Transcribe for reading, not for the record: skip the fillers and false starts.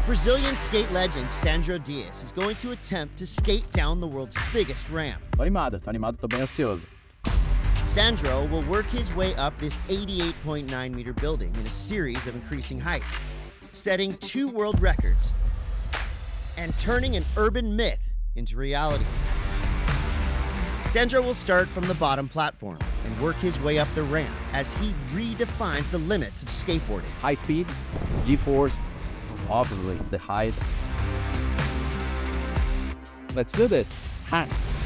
Brazilian skate legend Sandro Dias is going to attempt to skate down the world's biggest ramp. Tô animado, tô bem ansioso. Sandro will work his way up this 88.9 meter building in a series of increasing heights, setting 2 world records and turning an urban myth into reality. Sandro will start from the bottom platform and work his way up the ramp as he redefines the limits of skateboarding. High speed, G-force, obviously the height. Let's do this.